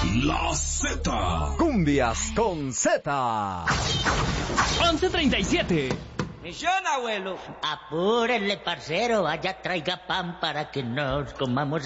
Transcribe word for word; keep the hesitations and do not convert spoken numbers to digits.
La Z. Cumbias con Z. once treinta y siete. Misión, abuelo. Apúrenle, parcero, vaya traiga pan para que nos comamos